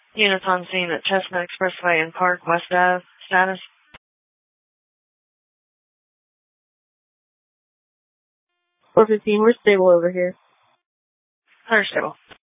Units on scene at Chestnut Expressway and Park West Ave. Status? 415, we're stable over here. They're stable.